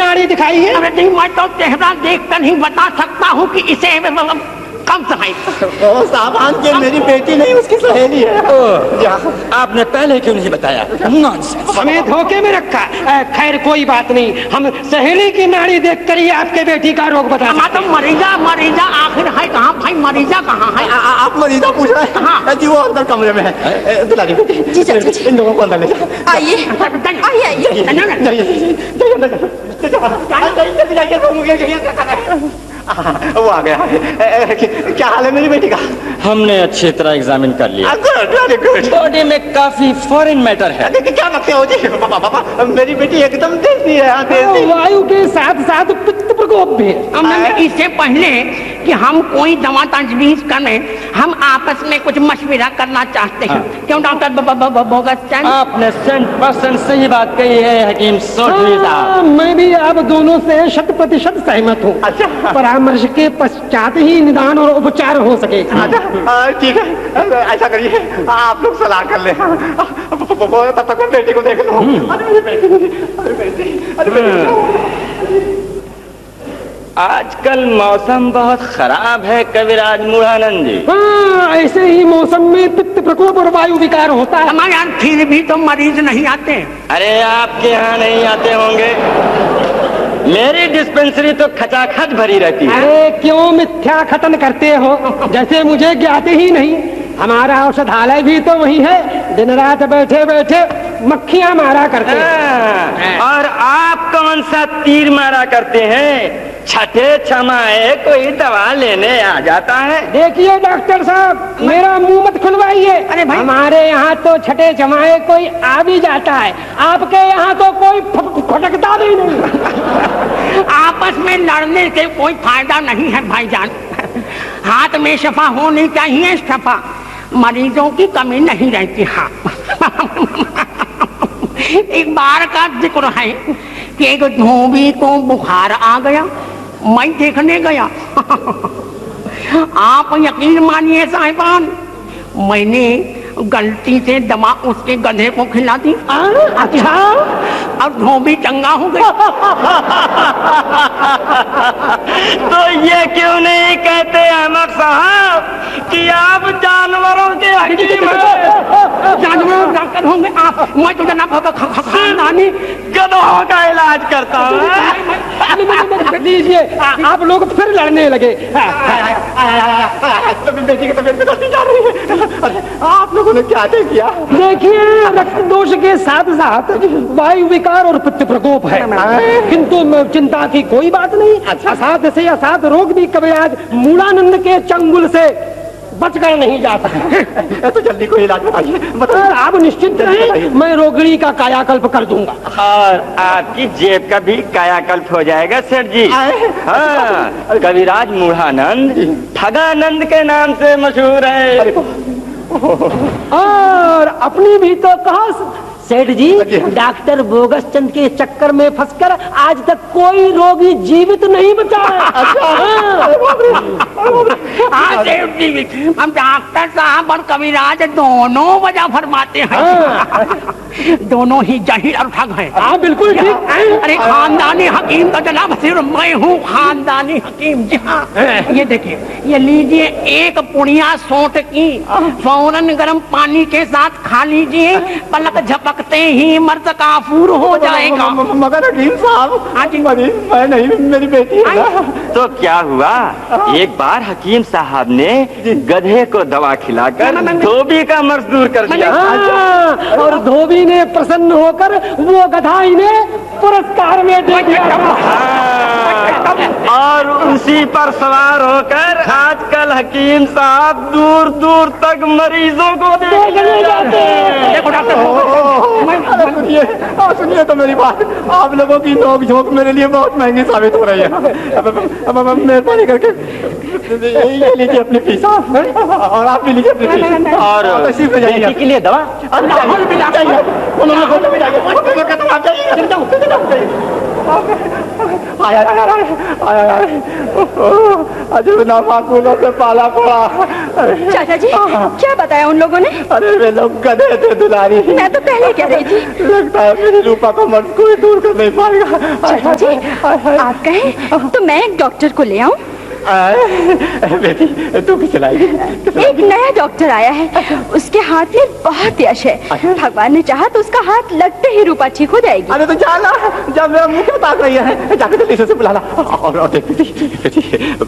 नाड़ी दिखाइए। अरे नहीं, मैं तो चेहरा देखकर ही बता सकता हूँ कि इसे कम समय। साहबान के मेरी बेटी नहीं, उसकी सहेली है। आपने पहले क्यों नहीं बताया? नॉनसेंस। हमें धोखे में रखा। खैर कोई बात नहीं, हम सहेली की नाड़ी देखकर ही आपके बेटी का रोग बता। तो मरीजा मरीजा आखिर है कहाँ भाई? मरीजा कहाँ है? आप मरीजा पूछ रहे हैं? जी वो अंदर कमरे में है। दुलारी बेटी, इन लोगों को अंदर ले जाओ। आइए वो आ गया। क्या हाल है मेरी बेटी का? हमने अच्छी तरह एग्जामिन कर लिया। गुड। बॉडी में काफी फॉरेन मैटर है। क्या बकते हो जी? पापा मेरी बेटी एकदम देसी है। वायु के साथ साथ पित्त प्रकोप भी। इससे पहले कि हम कोई दवा तजवीज करें, हम आपस में कुछ मशविरा करना चाहते हैं। क्यों डॉक्टर बोगस चंद? आपने 100% सही बात कही है हकीम सोढी साहब। मैं भी आप दोनों से 100% सहमत हूँ। अच्छा। परामर्श के पश्चात ही निदान और उपचार हो सके। ठीक है, ऐसा करिए आप लोग सलाह कर ले। तब तक मैं बेटी को देख लूँ। आजकल मौसम बहुत खराब है कविराज मूढ़ानंद जी। हाँ, ऐसे ही मौसम में पित्त प्रकोप और वायु विकार होता है। हमारे यहाँ फिर भी तो मरीज नहीं आते। अरे आपके यहाँ नहीं आते होंगे, मेरी डिस्पेंसरी तो खचाखच भरी रहती है। अरे क्यों मिथ्या खतन करते हो, जैसे मुझे ज्ञात ही नहीं। हमारा औषधालय भी तो वही है, दिन रात बैठे बैठे मक्खियां मारा करते हैं। और आप कौन सा तीर मारा करते हैं? छठे छमाए कोई दवा लेने आ जाता है। देखिए डॉक्टर साहब, मेरा मुंह मत खुलवाइए। अरे भाई, हमारे यहाँ तो छठे छमाए कोई आ भी जाता है, आपके यहाँ तो कोई फटकता भी नहीं। आपस में लड़ने से कोई फायदा नहीं है भाईजान। हाथ में शफा होनी चाहिए, शफा। मरीजों की कमी नहीं रहती। हाँ एक बार का जिक्र है कि एक धोबी को बुखार आ गया, मैं देखने गया। आप यकीन मानिए साहिबान, मैंने गलती से दवा उसके गधे को खिला दी। अच्छा, अब धोबी चंगा हो गया। तो ये क्यों नहीं कहते अहमद साहब कि आप जानवरों के हकीम हैं? जानवरों डॉक्टर होंगे आप? मैं तो जनाब खानदानी गधों का इलाज करता हूँ। लीजिए, आप लोग फिर लड़ने लगे। बेटी की तबीयत बिगड़ती जा रही है। आप लोगों ने क्या किया? देखिए, रक्त दोष के साथ साथ वायु विकार और पित्त प्रकोप है, किंतु चिंता की कोई बात नहीं। असाध से असाध रोग भी कविराज मूढ़ानंद के चंगुल से बचकर नहीं जा सकता। तो जल्दी कोई इलाज बताइए। आप निश्चिंत रहें, मैं रोगिणी का कायाकल्प कर दूंगा। और आपकी जेब का भी कायाकल्प हो जाएगा सेठ जी। हाँ, कविराज मूढ़ानंद ठगानंद के नाम से मशहूर है। और अपनी भी तो कहा सेठ जी, डॉक्टर बोगस चंद के चक्कर में फंसकर आज तक कोई रोगी जीवित नहीं बचा है। हम डॉक्टर साहब और कविराज दोनों वजह फरमाते हैं। दोनों ही जाहिल और ठग हैं। हाँ बिल्कुल ठीक। अरे खानदानी हकीम तो जनाब सिर्फ मैं हूँ, खानदानी हकीम। जी हाँ, ये देखिए, ये लीजिए एक पुड़िया सोंठ की, फौरन गर्म पानी के साथ खा लीजिए, पलक झपकते ही मर्द काफूर हो जाएगा। मगर हकीम साहब, मैं नहीं, मेरी बेटी है। तो क्या हुआ, एक बार हकीम साहब ने गधे को दवा खिलाकर धोबी का मर्ज दूर कर दिया। और धोबी ने प्रसन्न होकर वो गधा इन्हें पुरस्कार में दे दिया। और उसी पर सवार होकर आजकल हकीम साहब दूर दूर तक मरीजों को देखने जाते हैं। सुनिए तो मेरी बात, आप लोगों की नोक झोंक मेरे लिए बहुत महंगी साबित हो रही है। अब मेहरबानी करके ये लीजिए अपनी फीस, और आप भी लीजिए अपनी फीस। और बेटी के लिए दवा आया अजब ना माकूलों से पाला पड़ा। चाचा जी क्या बताया उन लोगों ने? अरे वे लोग गधे थे दुलारी। मैं तो पहले कह रही थी। लगता है मेरी रूपा को मर्द कोई दूर कर नहीं पाएगा। चाचा जी आप कहें तो मैं एक डॉक्टर को ले आऊं? बेटी तू किसे लाएगी? एक नया डॉक्टर आया है, उसके हाथ में बहुत यश है। भगवान ने चाहा तो उसका हाथ लगते ही रूपा ठीक हो जाएगी। अरे तो जाना, जब मेरा मुंह क्यों ताक रही है, जाकर जल्दी से बुलाना। और देख बेटी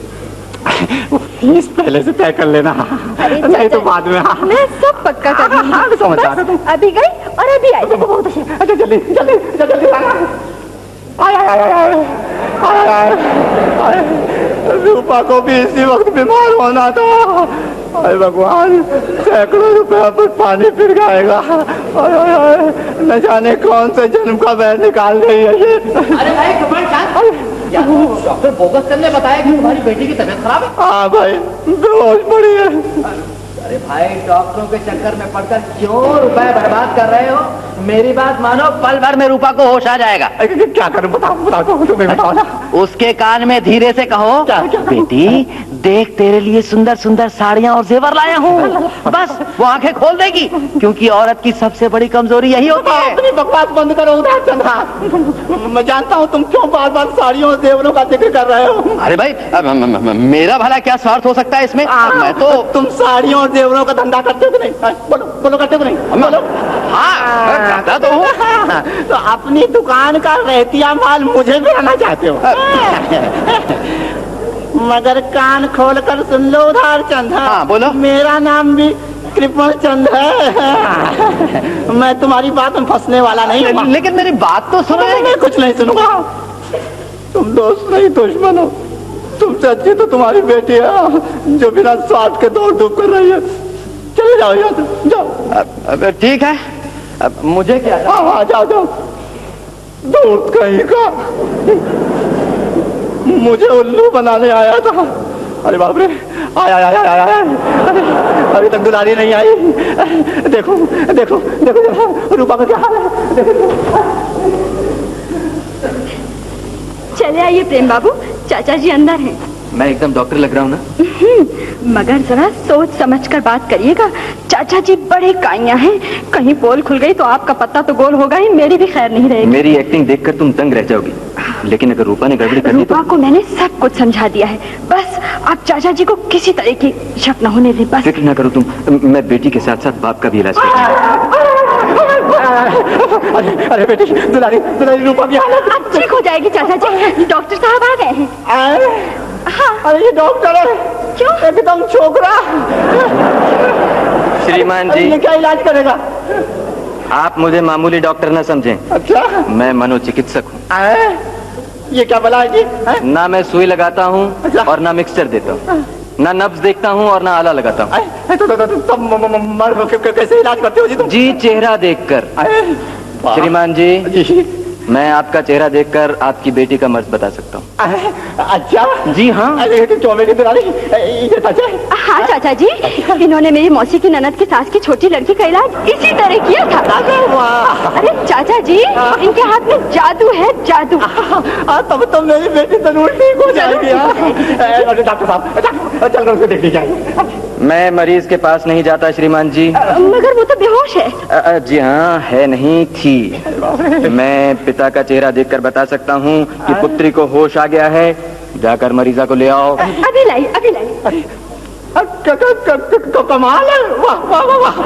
फीस पहले से तय कर लेना, नहीं तो बाद में। मैं सब पक्का कर लूंगी। अभी गई और अभी आई। अच्छा जल्दी जल्दी जल्दी रूपा को भी इसी वक्त बीमार होना था। अरे भगवान, सैकड़ों रुपया पर पानी फिर जाएगा। न जाने कौन से जन्म का वह निकाल रही है ये। अरे भाई डॉक्टर बोगस ने बताया कि तुम्हारी बेटी की तबीयत खराब है। हाँ भाई, बेहोश पड़ी है। अरे भाई डॉक्टरों के चक्कर में पड़कर क्यों रुपए बर्बाद कर रहे हो? मेरी बात मानो, पल भर में रूपा को होश आ जाएगा। क्या करूं बताओ तुम्हें बताओ ना। उसके कान में धीरे से कहो, बेटी देख तेरे लिए सुंदर सुंदर साड़ियाँ और जेवर लाया हूँ। बस वो आंखें खोल देगी, क्योंकि औरत की सबसे बड़ी कमजोरी यही होती है। अपनी बकवास बंद करो उधर चंद्रा। मैं जानता हूँ तुम क्यों बार बार साड़ियों और जेवरों का जिक्र कर रहे हो। अरे भाई मेरा भला क्या स्वार्थ हो सकता है इसमें? मैं तो तुम साड़ियों और जेवरों का धंधा करते हो कि नहीं? बोलो बोलो, करते हो कि नहीं? बोलो। हाँ तो अपनी दुकान का रहतिया माल मुझे भी आना चाहते हो? मगर कान खोल कर सुन लो उधार चंद। हाँ बोलो। मेरा नाम भी कृपण चंद है। मैं तुम्हारी बात में फंसने वाला नहीं हूँ। लेकिन मेरी बात तो सुनो। मैं कुछ नहीं सुनूंगा। तुम दोस्त नहीं दुश्मन हो। तुमसे अच्छी तो तुम्हारी बेटी है जो बिना स्वार्थ के दौड़ धूप कर रही है। चले जाओ यहाँ से, जाओ। ठीक है, अब मुझे क्या? हाँ जाओ जाओ। दूध कहीं का मुझे उल्लू बनाने आया था। अरे बाप रे, आया। अभी तक दुलारी नहीं आई। देखो देखो देखो रूपा का क्या हाल है। देखो। चले आइए प्रेम बाबू, चाचा जी अंदर हैं। मैं एकदम डॉक्टर लग रहा हूँ ना? मगर जरा सोच समझ कर बात करिएगा। चाचा जी बड़े काइया हैं, कहीं पोल खुल गई तो आपका पत्ता तो गोल होगा ही, मेरी भी खैर नहीं रहेगी। मेरी एक्टिंग देखकर तुम दंग रह जाओगी, लेकिन अगर रूपा ने गड़बड़ी कर दी तो? रूपा को मैंने सब कुछ समझा दिया है, बस आप चाचा जी को किसी तरह की शक न होने दें बस। फिक्र ना करो तुम, मैं बेटी के साथ साथ बाप का भी इलाज करूंगा। अरे बेटी, दुलारी रूपा की हालत अब ठीक हो जाएगी चाचा जी, डॉक्टर साहब आ गए हैं। हाँ। अरे ये डॉक्टर है क्यों? एकदम छोकरा। श्रीमान जी, ये क्या इलाज करेगा? आप मुझे मामूली डॉक्टर न समझें। अच्छा, मैं मनोचिकित्सक हूँ। ये क्या बला है जी? ना मैं सुई लगाता हूँ और ना मिक्सचर देता हूँ, ना नब्ज देखता हूँ और ना आला लगाता हूँ। तो कैसे इलाज करते हो जी तुम? जी चेहरा देखकर। श्रीमान जी, मैं आपका चेहरा देखकर आपकी बेटी का मर्ज बता सकता हूँ। अच्छा जी हाँ। हाँ चाचा जी, इन्होंने मेरी मौसी की ननद की सास की छोटी लड़की का इलाज इसी तरह किया था। अरे चाचा जी, इनके हाथ में जादू है, जादू। तब तो मेरी बेटी जरूर ठीक हो जाएगी। डॉक्टर साहब चल कर उसको देख लीजिए। मैं मरीज के पास नहीं जाता श्रीमान जी। मगर वो तो बेहोश है। जी हाँ, है नहीं थी। मैं पिता का चेहरा देखकर बता सकता हूँ कि पुत्री को होश आ गया है। जाकर मरीजा को ले आओ। अभी लाई। कमाल है, वाह वाह वाह।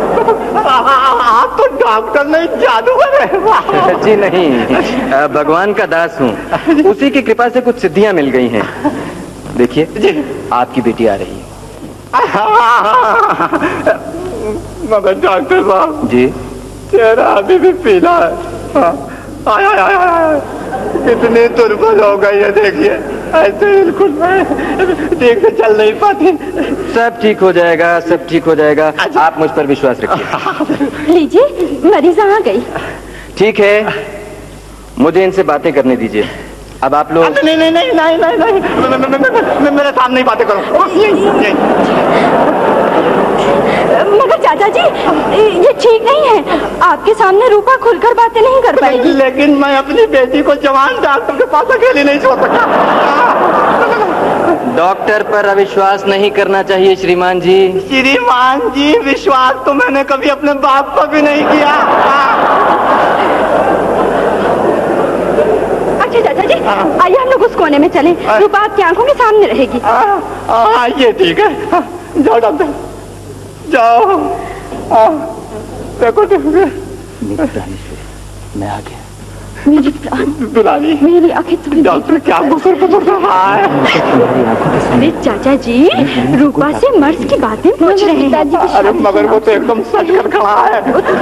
आप तो डॉक्टर नहीं जादूगर है। जी नहीं, भगवान का दास हूँ, उसी की कृपा से कुछ सिद्धियाँ मिल गई हैं। देखिए आपकी बेटी आ रही है। मगर डॉक्टर साहब जी, चेहरा अभी भी पीला है। आया कितनी दुर्बल हो गई है, देखिए ऐसे बिल्कुल ठीक से चल नहीं पाती। सब ठीक हो जाएगा, सब ठीक हो जाएगा। आप मुझ पर विश्वास रखिए। लीजिए, मरीजा आ गई। ठीक है, मुझे इनसे बातें करने दीजिए। अब आप लोग नहीं, मेरे सामने ही बातें करो। मगर चाचा जी ये ठीक नहीं है, आपके सामने रूपा खुलकर बातें नहीं कर पाएगी। लेकिन मैं अपनी बेटी को जवान डॉक्टर के पास अकेले नहीं छोड़ सकता। डॉक्टर पर अविश्वास नहीं करना चाहिए श्रीमान जी। श्रीमान जी, विश्वास तो मैंने कभी अपने बाप पर भी नहीं किया। अच्छा चाचा जी, आइए हम लोग उस कोने में चलें, रूपा आपकी आंखों के सामने रहेगी। ये ठीक है, जाओ डॉक्टर जाओ। देखो मैं आ गया। मेरी प्राण, दुलारी, मेरी आंखें थोड़ी। डॉक्टर क्या गुस्सा कर रहा है? अरे चाचा जी, रूपा से मर्ज की बातें पूछ रहे हैं। अरे मगर वो तो एकदम सच कर खड़ा है।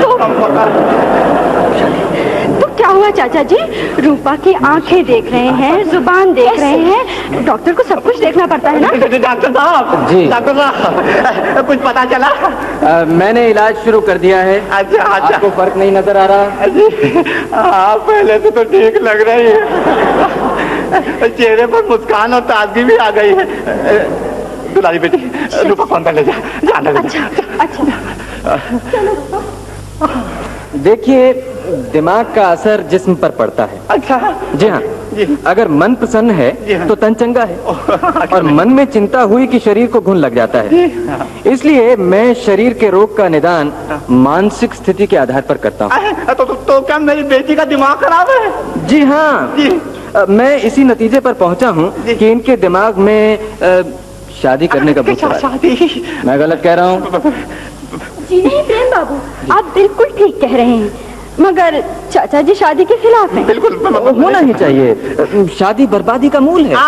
तो क्या हुआ चाचा जी? रूपा की आंखें देख रहे हैं, जुबान देख रहे हैं, डॉक्टर को सब कुछ देखना पड़ता है ना। डॉक्टर साहब जी। डॉक्टर साहब, कुछ पता चला? मैंने इलाज शुरू कर दिया है। अच्छा अच्छा। आपको फर्क नहीं नजर आ रहा? जी हाँ, पहले से तो ठीक लग रही है, चेहरे पर मुस्कान और ताजगी भी आ गई है। दुलारी बेटी, रूपा को अंदर ले जा, अंदर ले जा। अच्छा देखिए, दिमाग का असर जिस्म पर पड़ता है। अच्छा जी हाँ जी। अगर मन प्रसन्न है हाँ। तो तन चंगा है, और मन में चिंता हुई कि शरीर को घुन लग जाता है। इसलिए मैं शरीर के रोग का निदान मानसिक स्थिति के आधार पर करता हूँ। तो क्या मेरी बेटी का दिमाग खराब है? जी हाँ जी। मैं इसी नतीजे पर पहुंचा हूँ कि इनके दिमाग में शादी करने का भूत है। शादी? मैं गलत कह रहा हूँ? जी नहीं प्रेम बाबू, आप बिल्कुल ठीक कह रहे हैं, मगर चाचा जी शादी के खिलाफ हैं। बिल्कुल होना ही चाहिए, शादी बर्बादी का मूल है।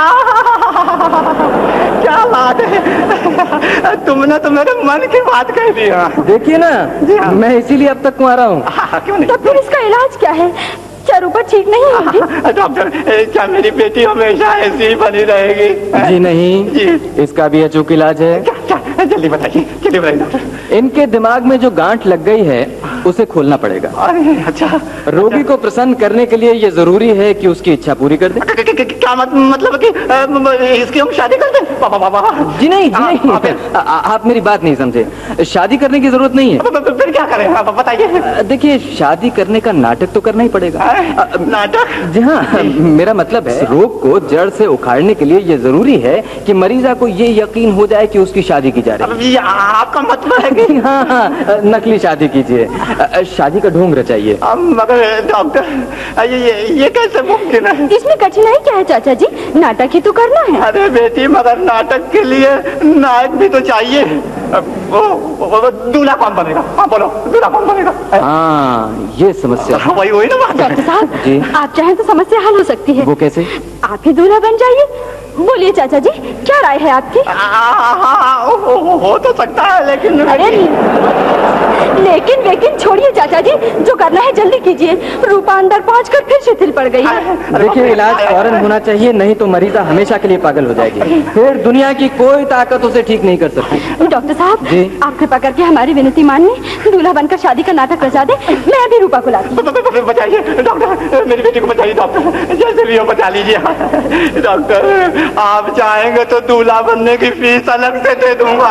क्या बात है, तुमने तो मेरे मन की बात कह दी। देखिए ना, मैं इसीलिए अब तक कुंवारा हूँ। क्यों नहीं? तो फिर इसका इलाज क्या है? क्या रूपा ठीक नहीं होगी? डॉक्टर, क्या मेरी बेटी हमेशा ऐसी ही बनी रहेगी? जी नहीं जी। इसका भी अचूक इलाज है। क्या जल्दी बताइए, जल्दी बताइए डॉक्टर। इनके दिमाग में जो गांठ लग गई है उसे खोलना पड़ेगा। अरे अच्छा। रोगी को प्रसन्न करने के लिए ये जरूरी है कि उसकी इच्छा पूरी कर दें। क्या मतलब कि इसकी हम शादी कर दें? बाबा जी नहीं, जी नहीं, आप मेरी बात नहीं समझे। शादी करने की जरूरत नहीं है। फिर क्या करें, आप बताइए। देखिए, शादी करने का नाटक तो करना ही पड़ेगा। नाटक? जी हाँ, मेरा मतलब है रोग को जड़ से उखाड़ने के लिए ये जरूरी है कि मरीजा को ये यकीन हो जाए कि उसकी शादी की जा रही है। आपका मतलब है कि? हाँ, नकली शादी कीजिए, शादी का ढोंग रचाइए। मगर डॉक्टर, ये कैसे मुमकिन है? इसमें कठिनाई क्या है चाचा जी? नाटक ही तो करना है। अरे बेटी, मगर नाटक के लिए नायक भी तो चाहिए। वो दूल्हा कौन बनेगा? हाँ बोलो, दूल्हा कौन बनेगा? हाँ, ये समस्या है। वही ना बात। डॉक्टर साहब जी। आप चाहें तो समस्या हल हो सकती है। वो कैसे? आप ही दूल्हा बन जाइए। बोलिए चाचा जी, क्या राय है आपकी? हो तो सकता है, लेकिन अरे लेकिन छोड़िए चाचा जी, जो करना है जल्दी कीजिए। रूपा अंदर पहुंचकर फिर शिथिल पड़ गई है। देखिए, इलाज फौरन होना चाहिए, नहीं तो मरीजा हमेशा के लिए पागल हो जाएगी। फिर दुनिया की कोई ताकत उसे ठीक नहीं कर सकती। डॉक्टर साहब जी। आप कृपा करके हमारी विनती मान लें, दूल्हा बनकर शादी का नाटक रचा दे। मैं अभी रूपा को लाती हूँ। बचाइए डॉक्टर, मेरी बेटी को बचाइए डॉक्टर, जैसे भी हो बचा लीजिए। डॉक्टर, आप चाहेंगे तो दूल्हा बनने की फीस अलग से दे दूंगा।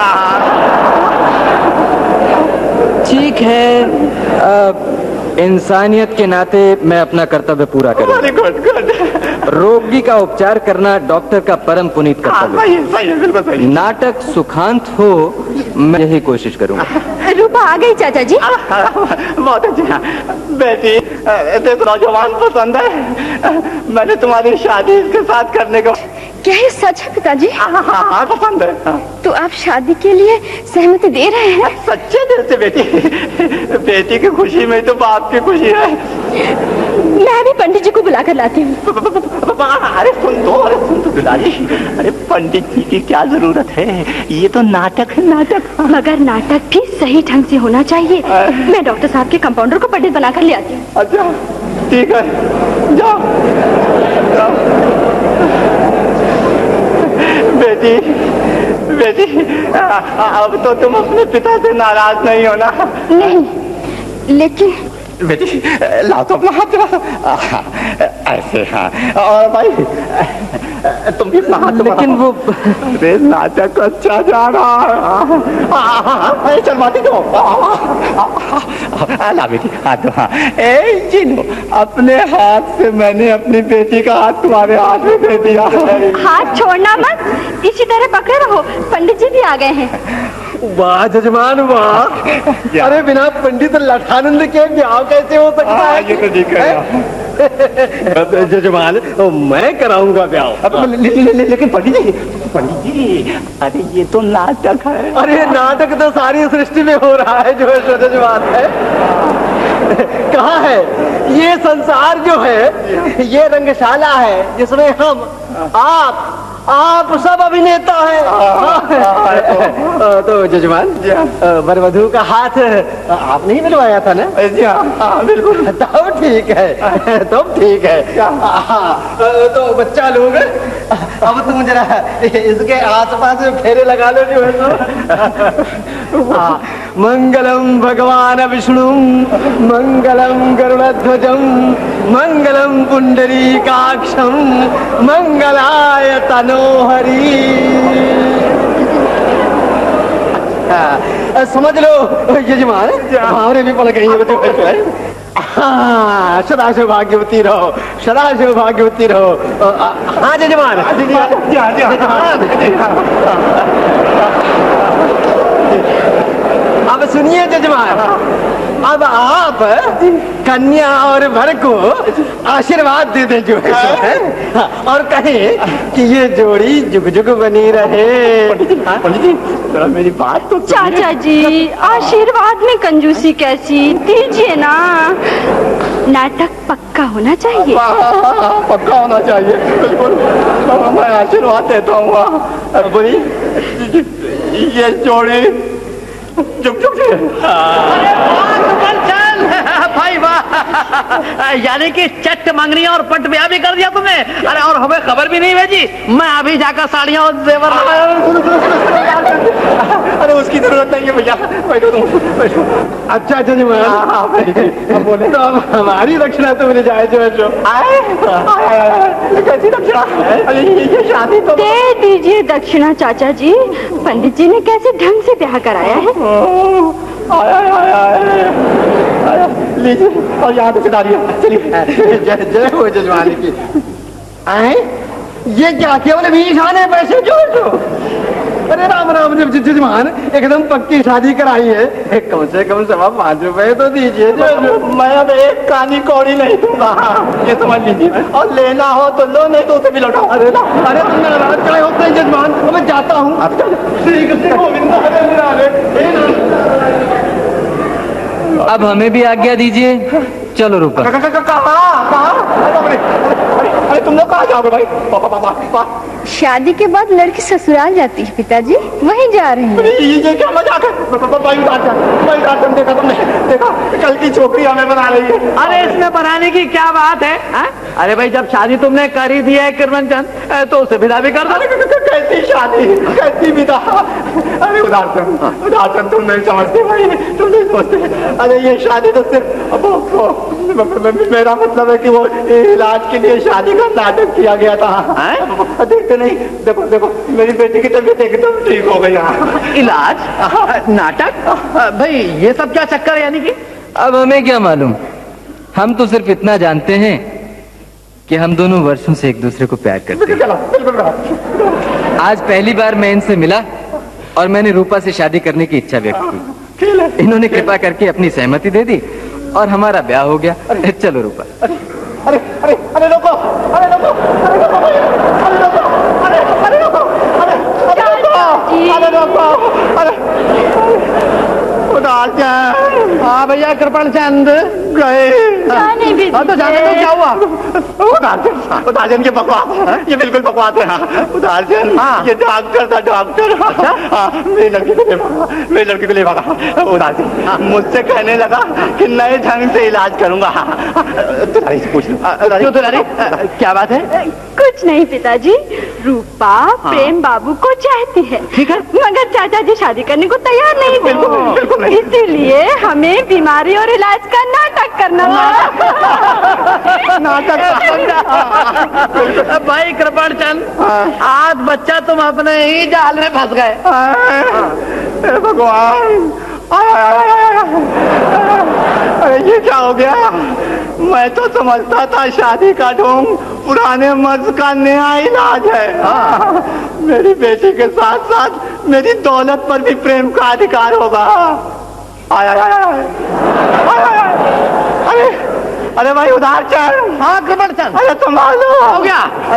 ठीक है, इंसानियत के नाते मैं अपना कर्तव्य पूरा करूंगा। गुड। रोगी का उपचार करना डॉक्टर का परम पुनीत कर्तव्य है। सही है, बिल्कुल सही। नाटक सुखांत हो, मैं यही कोशिश करूंगा। रूपा आ गई चाचा जी। बहुत अच्छा। बेटी, देखो नौजवान पसंद है, मैंने तुम्हारी शादी इसके साथ करने को। क्या ये सच है पिताजी? हाँ, पसंद है। तो आप शादी के लिए सहमति दे रहे हैं? सच्चे दिल से बेटी, बेटी की खुशी में तो बाप की खुशी है। मैं अभी पंडित जी को बुलाकर लाती हूँ। अरे सुन तो दुलारी, अरे पंडित जी की क्या जरूरत है, ये तो नाटक है, नाटक। मगर नाटक भी सही ढंग से होना चाहिए। मैं डॉक्टर साहब के कंपाउंडर को पंडित बनाकर ले आती हूँ। अच्छा ठीक है, जाओ। बेटी, अब तो तुम अपने पिता से नाराज नहीं हो ना? नहीं, लेकिन बेटी लाओ तो अपना हाथ। ऐसे हाँ। और भाई तुम भी लेकिन वो नाटक अच्छा जा रहा है। चल माती दो ला बेटी हाथ दो। हाँ जिनो अपने हाथ से मैंने अपनी बेटी का हाथ तुम्हारे हाथ में दे दिया। हाथ छोड़ना मत, इसी तरह पकड़े रहो। पंडित जी भी आ गए हैं। वाह जजमान वाह। अरे बिना पंडित लठानंद के ब्याह कैसे हो सकता है? ये तो ठीक है जजमान मैं कराऊंगा ब्याह। लेकिन पंडित जी अरे ये तो नाटक है। अरे नाटक तो सारी सृष्टि में हो रहा है जो है जजमान है। कहाँ है ये संसार जो है, ये रंगशाला है जिसमें हम आप सब अभिनेता हैं। तो जजमान वर वधू का हाथ आपने ही मिलवाया था ना? जी हाँ बिल्कुल। तब ठीक है, तब ठीक है। तो बच्चा लोग अब तुम जरा इसके आसपास फेरे लगा लो जो है तो। मंगलम भगवान विष्णु मंगलम गरुड़ध्वजम मंगलम पुंडरीकाक्षम मंगलाय तनोहरि। समझ लो यजमान भावरे भी पड़ गई है। हाँ सदा सौभाग्यवती रहो, सदा सौभाग्यवती रहो। हाँ जजमान। अब सुनिए जजमान, अब आप कन्या और वर को आशीर्वाद दे दें जो है और कहें कि ये जोड़ी जुग जुग बनी रहे। पंडित जी मेरी बात तो चाचा जी आशीर्वाद में कंजूसी कैसी, दीजिए ना। नाटक पक्का होना चाहिए। पक्का होना चाहिए बिल्कुल। मैं आशीर्वाद देता हूँ। बोली ये जोड़ी जुग जुग भाई वाह, यानी कि चट मंगनी और पट ब्याह भी कर दिया तुमने। अरे और हमें खबर भी नहीं भेजी। मैं अभी जाकर साड़ियाँ और जेवर। अरे उसकी जरूरत नहीं है भैया, बैठो तुम बैठो। अच्छा जजमान बोले तो अब हमारी दक्षिणा तो मिल जाए जो है जो। कैसी दक्षिणा? अरे ये शादी तो दे दीजिए दक्षिणा चाचा जी। पंडित जी ने कैसे ढंग से ब्याह कराया है। लीजिए और यहाँ पे सितारी है। चलिए जय हो जजमान की। आए ये क्या केवल 20 आने पैसे जो। अरे राम राम जजमान एकदम पक्की शादी कराई है, कम से कम 5.25 रुपए तो दीजिए। मैं अब एक कानी कौड़ी नहीं दूंगा, ये समझ लीजिए। और लेना हो तो लो, नहीं तो उसे भी लौटाओ। अरे तुम नाराज क्या होते हैं जजमान? मैं जाता हूँ। अब हमें भी आज्ञा दीजिए। चलो रूपा। अरे तुम लोग कहाँ जाओगे भाई? पापा शादी के बाद लड़की ससुराल जाती है पिताजी, वहीं जा रहे हैं। ये क्या मजाक है? देखा तुमने? देखा कल की छोकरी हमें बना रही है। अरे इसमें बनाने की क्या बात है? अरे भाई जब शादी तुमने करी दी है किरणचंद तो उसे विदा भी कर दो। कैसी शादी, कैसी विदा? अरे उदारचंद तुम नहीं समझते भाई, तुम नहीं सोचते। अरे ये शादी तो सिर्फ मेरा मतलब है कि वो इलाज के लिए शादी का नाटक किया गया था। देखते नहीं, देखो देखो मेरी बेटी की तबीयत एकदम ठीक हो गई। इलाज नाटक? भाई ये सब क्या चक्कर है? यानी कि अब हमें क्या मालूम, हम तो सिर्फ इतना जानते हैं कि हम दोनों वर्षों से एक दूसरे को प्यार करते हैं। आज पहली बार मैं इनसे मिला और मैंने रूपा से शादी करने की इच्छा व्यक्त की। इन्होंने कृपा करके अपनी सहमति दे दी और हमारा ब्याह हो गया। चलो रूपा। अरे अरे अरे अरे लोगो, अरे लोगो, अरे लोगो, अरे लोगो, अरे अरे लोगो, अरे अरे लोगो, अरे हाँ भैया कृपण चंद गए। तो जाने तो क्या हुआ? उदारचंद की बकवास, ये बिल्कुल बकवास है। उदारचंद ये डॉक्टर था, डॉक्टर। मेरी लड़की को ले भागा। उदारचंद मुझसे कहने लगा कि नए ढंग से इलाज करूंगा। तुम्हारी से पूछ लो। क्या बात है? कुछ नहीं पिताजी, रूपा प्रेम बाबू को चाहती है, ठीक है, मगर चाचा जी शादी करने को तैयार नहीं थे। इसीलिए हमें बीमारी और इलाज का नाटक करना पड़ा। नाटक भाई कृपाण चंद, आज बच्चा तुम अपने ही जाल में फंस गए। भगवान, अरे ये क्या हो गया? मैं तो समझता था शादी का ढोंग पुराने मर्ज का नया इलाज है। मेरी बेटी के साथ साथ मेरी दौलत पर भी प्रेम का अधिकार होगा। अरे अरे भाई उधार चल। हाँ कृपाण चंद, अरे संभालो। हो गया।